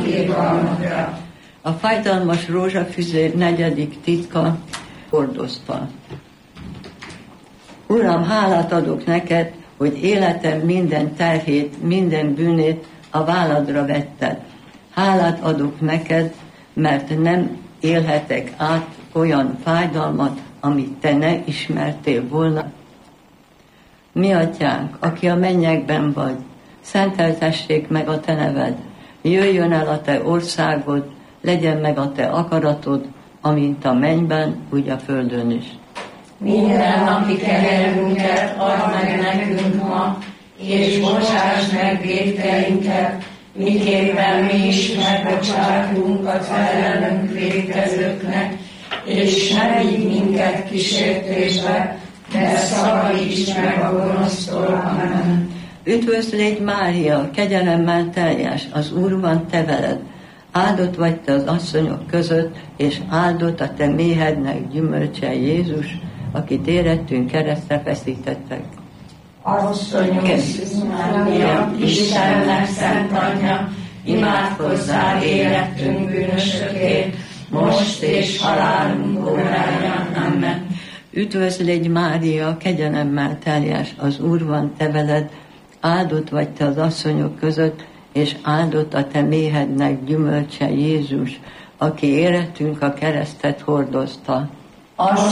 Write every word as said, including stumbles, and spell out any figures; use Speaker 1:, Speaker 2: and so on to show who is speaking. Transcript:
Speaker 1: irgalmadra.
Speaker 2: A fájdalmas rózsafüzér negyedik titka hordozta. Uram, hálát adok neked, hogy életem minden terhét, minden bűnét a válladra vetted. Hálát adok neked, mert nem élhetek át olyan fájdalmat, amit te ne ismertél volna. Mi atyánk, aki a mennyekben vagy, szenteltessék meg a te neved, jöjjön el a te országod, legyen meg a te akaratod, amint a mennyben, úgy a földön is.
Speaker 1: Minden napi kenyerünket add meg nekünk ma, és bocsáss meg vétkeinket, miképpen mi is megbocsátunk az ellenünk vétkezőknek, és ne vigy minket kísértésbe, de szabadíts meg a gonosztól. Amen.
Speaker 2: Üdvözlégy Mária, kegyelemmel teljes, az Úr van te veled. Áldott vagy te az asszonyok között, és áldott a te méhednek gyümölcse Jézus, akit érettünk keresztre feszítettek.
Speaker 1: Asszonyom, Szűz Mária, Istennek szent anyja, imádkozzál életünk bűnösökért, most és halálunk óráján. Amen.
Speaker 2: Üdvözlégy Mária, kegyelemmel teljes, az Úr van te veled, áldott vagy te az asszonyok között, és áldott a te méhednek gyümölcse Jézus, aki érettünk a keresztet hordozta.
Speaker 1: Asszonyom,